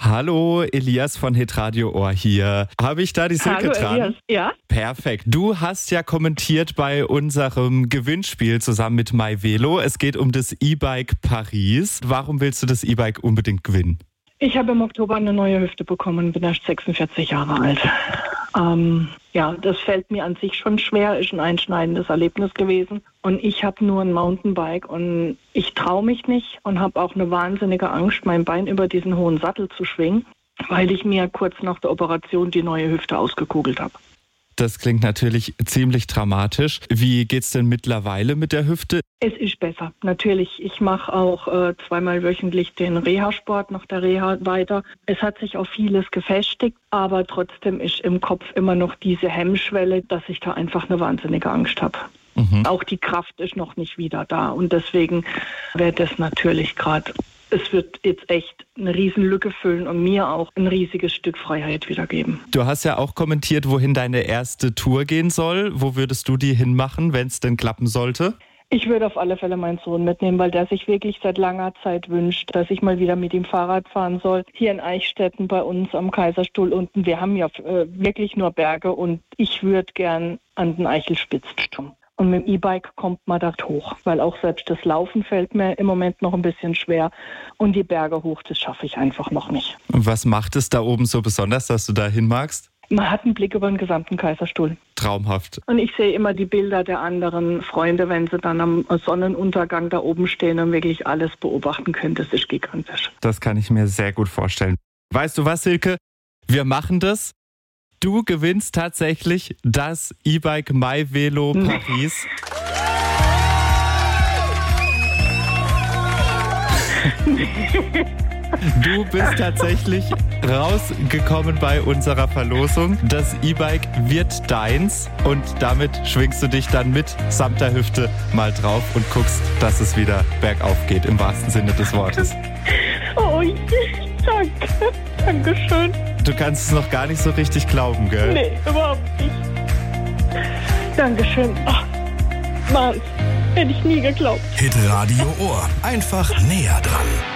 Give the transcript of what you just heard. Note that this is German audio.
Hallo, Elias von Hitradio Ohr hier. Habe ich da die Silke Hallo, dran? Elias. Ja? Perfekt. Du hast ja kommentiert bei unserem Gewinnspiel zusammen mit MyVelo. Es geht um das E-Bike Paris. Warum willst du das E-Bike unbedingt gewinnen? Ich habe im Oktober eine neue Hüfte bekommen, bin erst 46 Jahre alt. Das fällt mir an sich schon schwer, ist ein einschneidendes Erlebnis gewesen. Und ich habe nur ein Mountainbike und ich traue mich nicht und habe auch eine wahnsinnige Angst, mein Bein über diesen hohen Sattel zu schwingen, weil ich mir kurz nach der Operation die neue Hüfte ausgekugelt habe. Das klingt natürlich ziemlich dramatisch. Wie geht's denn mittlerweile mit der Hüfte? Es ist besser, natürlich. Ich mache auch 2-mal wöchentlich den Reha-Sport nach der Reha weiter. Es hat sich auf vieles gefestigt, aber trotzdem ist im Kopf immer noch diese Hemmschwelle, dass ich da einfach eine wahnsinnige Angst habe. Auch die Kraft ist noch nicht wieder da und deswegen wäre das natürlich gerade... Es wird jetzt echt eine Riesenlücke füllen und mir auch ein riesiges Stück Freiheit wiedergeben. Du hast ja auch kommentiert, wohin deine erste Tour gehen soll. Wo würdest du die hinmachen, wenn es denn klappen sollte? Ich würde auf alle Fälle meinen Sohn mitnehmen, weil der sich wirklich seit langer Zeit wünscht, dass ich mal wieder mit ihm Fahrrad fahren soll. Hier in Eichstätten bei uns am Kaiserstuhl unten. Wir haben ja wirklich nur Berge und ich würde gern an den Eichelspitzturm. Und mit dem E-Bike kommt man dort hoch, weil auch selbst das Laufen fällt mir im Moment noch ein bisschen schwer. Und die Berge hoch, das schaffe ich einfach noch nicht. Und was macht es da oben so besonders, dass du da hin magst? Man hat einen Blick über den gesamten Kaiserstuhl. Traumhaft. Und ich sehe immer die Bilder der anderen Freunde, wenn sie dann am Sonnenuntergang da oben stehen und wirklich alles beobachten können. Das ist gigantisch. Das kann ich mir sehr gut vorstellen. Weißt du was, Silke? Wir machen das. Du gewinnst tatsächlich das E-Bike MyVelo Paris. Du bist tatsächlich rausgekommen bei unserer Verlosung. Das E-Bike wird deins und damit schwingst du dich dann mit samt der Hüfte mal drauf und guckst, dass es wieder bergauf geht, im wahrsten Sinne des Wortes. Oh, danke. Dankeschön. Du kannst es noch gar nicht so richtig glauben, gell? Nee, überhaupt nicht. Dankeschön. Ach, Mann, hätte ich nie geglaubt. Hitradio Ohr. Einfach näher dran.